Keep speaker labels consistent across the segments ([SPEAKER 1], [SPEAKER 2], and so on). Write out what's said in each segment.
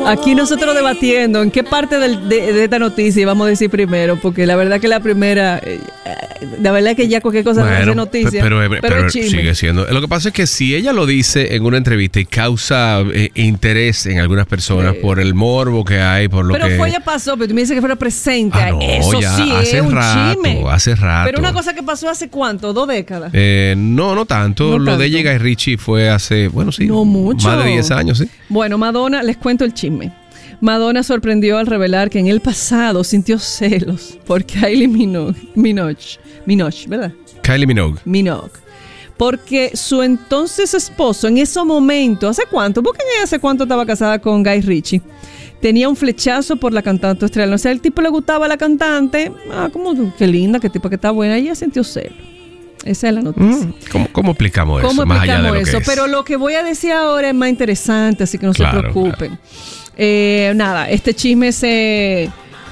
[SPEAKER 1] Aquí nosotros debatiendo en qué parte de esta noticia vamos a decir primero, porque la verdad que la primera, la verdad es que ya cualquier cosa no es noticia, pero es chisme.
[SPEAKER 2] Sigue siendo. Lo que pasa es que si ella lo dice en una entrevista y causa interés en algunas personas por el morbo que hay, por lo
[SPEAKER 1] pero
[SPEAKER 2] que...
[SPEAKER 1] Pero ya pasó, pero tú me dices que fuera presente.
[SPEAKER 2] No,
[SPEAKER 1] eso
[SPEAKER 2] ya
[SPEAKER 1] sí
[SPEAKER 2] hace
[SPEAKER 1] es un
[SPEAKER 2] rato,
[SPEAKER 1] chisme.
[SPEAKER 2] Hace rato.
[SPEAKER 1] Pero una cosa que pasó hace ¿cuánto? 2 décadas.
[SPEAKER 2] No tanto. Lo de Guy Ritchie fue hace,
[SPEAKER 1] no mucho.
[SPEAKER 2] Más de 10 años, sí.
[SPEAKER 1] Bueno, Madonna, les cuento el chisme. Madonna sorprendió al revelar que en el pasado sintió celos por Kylie Minogue, ¿verdad?
[SPEAKER 2] Kylie Minogue.
[SPEAKER 1] Porque su entonces esposo, en ese momento, ¿hace cuánto? Busquen hace cuánto estaba casada con Guy Ritchie. Tenía un flechazo por la cantante australiana. O sea, el tipo le gustaba a la cantante. Como qué linda, qué tipo que está buena. Y ella sintió celo. Esa es la noticia.
[SPEAKER 2] ¿Cómo explicamos eso?
[SPEAKER 1] ¿Cómo
[SPEAKER 2] más allá
[SPEAKER 1] explicamos
[SPEAKER 2] de lo
[SPEAKER 1] eso?
[SPEAKER 2] que es.
[SPEAKER 1] Pero lo que voy a decir ahora es más interesante, así que no se preocupen. Nada, este chisme se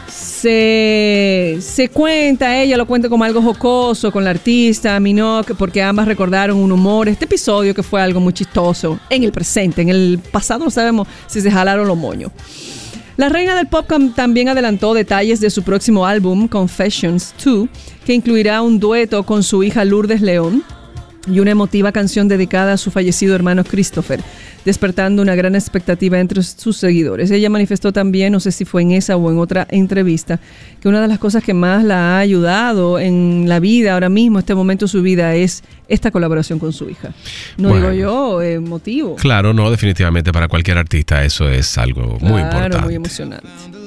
[SPEAKER 1] cuenta, ella lo cuenta como algo jocoso con la artista Minogue, porque ambas recordaron un humor, este episodio que fue algo muy chistoso en el presente. En el pasado no sabemos si se jalaron los moños. La reina del pop también adelantó detalles de su próximo álbum, Confessions 2, que incluirá un dueto con su hija Lourdes León y una emotiva canción dedicada a su fallecido hermano Christopher, despertando una gran expectativa entre sus seguidores. Ella manifestó también, no sé si fue en esa o en otra entrevista, que una de las cosas que más la ha ayudado en la vida, ahora mismo, este momento de su vida, es esta colaboración con su hija. Digo yo, emotivo.
[SPEAKER 2] Claro, no, definitivamente para cualquier artista eso es algo muy importante.
[SPEAKER 1] Muy emocionante.